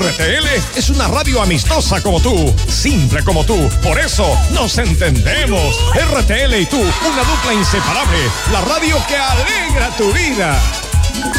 RTL es una radio amistosa como tú, simple como tú, por eso nos entendemos. RTL y tú, una dupla inseparable, la radio que alegra tu vida.